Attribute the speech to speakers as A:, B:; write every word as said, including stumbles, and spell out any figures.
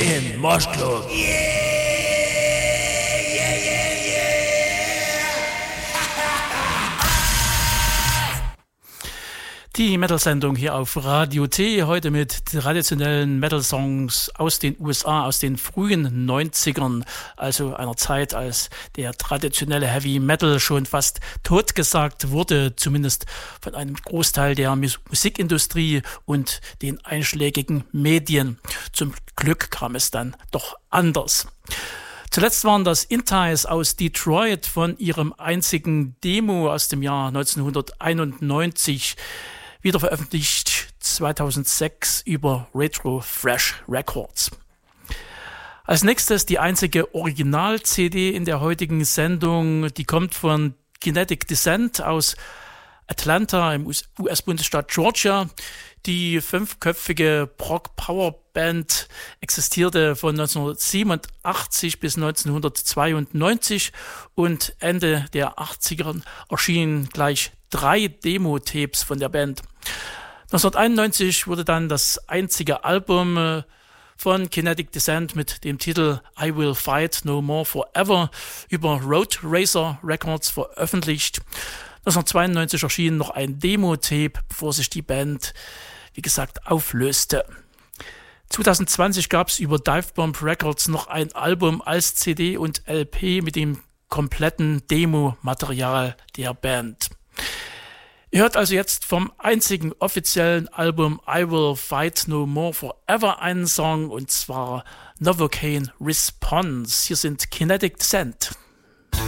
A: in Moshclub. Die Metal-Sendung hier auf Radio T, heute mit traditionellen Metal-Songs aus den U S A, aus den frühen neunzigern, also einer Zeit, als der traditionelle Heavy Metal schon fast totgesagt wurde, zumindest von einem Großteil der Mus- Musikindustrie und den einschlägigen Medien. Zum Glück kam es dann doch anders. Zuletzt waren das Inties aus Detroit von ihrem einzigen Demo aus dem Jahr neunzehnhunderteinundneunzig, wieder veröffentlicht zweitausendsechs über Retro Fresh Records. Als nächstes die einzige Original-C D in der heutigen Sendung, die kommt von Kinetic Descent aus Atlanta im U S-Bundesstaat Georgia. Die fünfköpfige Prog-Power-Band existierte von neunzehnhundertsiebenundachtzig bis neunzehnhundertzweiundneunzig und Ende der achtziger erschienen gleich drei Demo-Tapes von der Band. neunzehnhunderteinundneunzig wurde dann das einzige Album von Kinetic Descent mit dem Titel I Will Fight No More Forever über Road Racer Records veröffentlicht. neunzehnhundertzweiundneunzig erschien noch ein Demo-Tape, bevor sich die Band, wie gesagt, auflöste. zweitausendzwanzig gab es über Divebomb Records noch ein Album als C D und L P mit dem kompletten Demo-Material der Band. Ihr hört also jetzt vom einzigen offiziellen Album I Will Fight No More Forever einen Song, und zwar Novocaine Response. Hier sind Kinetic Descent.